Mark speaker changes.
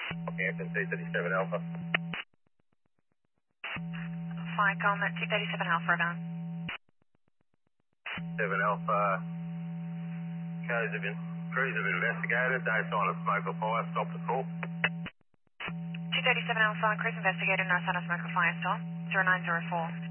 Speaker 1: Hampton 237 Alpha.
Speaker 2: Flight Comet 237 Alpha, down.
Speaker 1: 7 Alpha. Crews have investigated. No sign of smoke or fire. Stop the call.
Speaker 2: 237 Alpha, cruise investigator, no sign of smoke or fire, stop. 0904.